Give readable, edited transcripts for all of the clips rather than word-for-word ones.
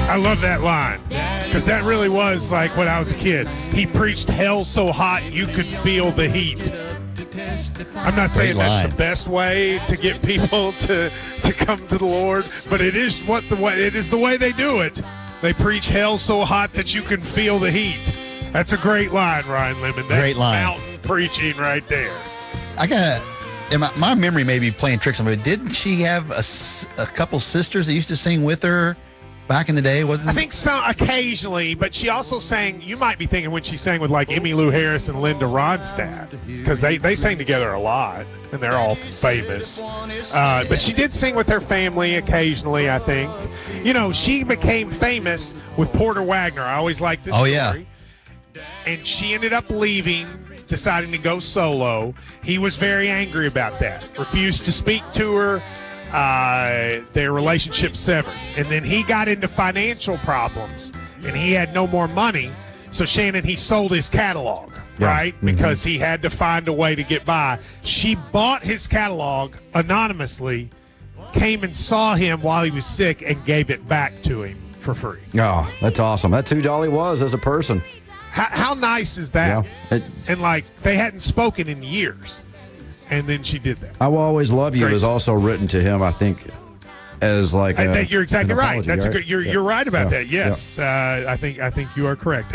I love that line because that really was like when I was a kid. He preached hell so hot you could feel the heat. I'm not saying that's the best way to get people to come to the Lord, but it is the way they do it. They preach hell so hot that you can feel the heat. That's a great line, Ryan Lemon. That's great line. Mountain preaching right there. My memory may be playing tricks on me. Didn't she have a couple sisters that used to sing with her back in the day? I think so, occasionally, but she also sang, you might be thinking when she sang with like Emmylou Harris and Linda Ronstadt, because they sang together a lot, and they're all famous. But she did sing with her family occasionally, I think. You know, she became famous with Porter Wagoner. I always liked this story. Yeah. And she ended up leaving, deciding to go solo. He was very angry about that, refused to speak to her. Their relationship severed. And then he got into financial problems, and he had no more money. So, Shannon, he sold his catalog, right? Mm-hmm. Because he had to find a way to get by. She bought his catalog anonymously, came and saw him while he was sick, and gave it back to him for free. Oh, that's awesome. That's who Dolly was as a person. How nice is that? Yeah. And, like, they hadn't spoken in years. And then she did that. I Will Always Love You is also written to him, I think, as like I think you're exactly right. That's right? a good. You're right about that. Yes, I think you are correct.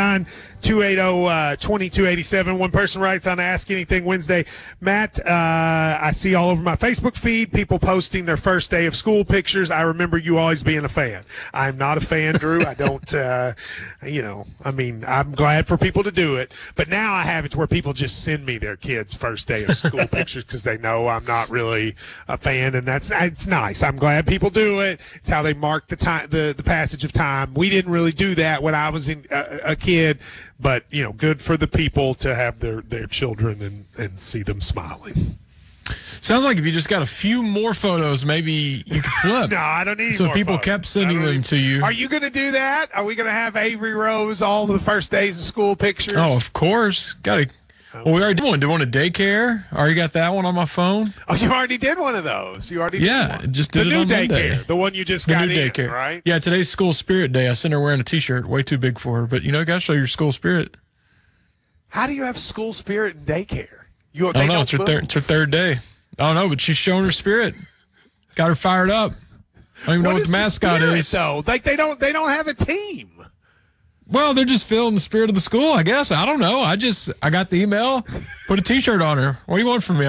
859-280-2287. One person writes on Ask Anything Wednesday. Matt, I see all over my Facebook feed people posting their first day of school pictures. I remember you always being a fan. I'm not a fan, Drew. I don't. I mean, I'm glad for people to do it, but now I have it to where people just send me their kids' first day of school pictures because they know I'm not really a fan, and it's nice. I'm glad people do it. It's how they mark the time, the passage of time. We didn't really do that when I was a kid, but good for the people to have their children and see them smiling. Sounds like if you just got a few more photos, maybe you could flip. No, I don't need so more people photos. Kept sending them to you. Are you going to do that? Are we going to have Avery Rose all the first days of school pictures? Oh, of course. Got to. Well, we already did one. Did one at daycare? I already got that one on my phone. Oh, you already did one of those. You already did one. Just did the it new on daycare, Monday. the one you just got in, daycare. Right? Yeah, today's School Spirit Day. I sent her wearing a T-shirt, way too big for her. But, you got to show your school spirit. How do you have school spirit in daycare? I don't know. It's her third day. I don't know, but she's showing her spirit. Got her fired up. I don't even know what the mascot is. Though? Like they don't have a team. Well, they're just feeling the spirit of the school, I guess. I don't know. I got the email, put a T-shirt on her. What do you want from me?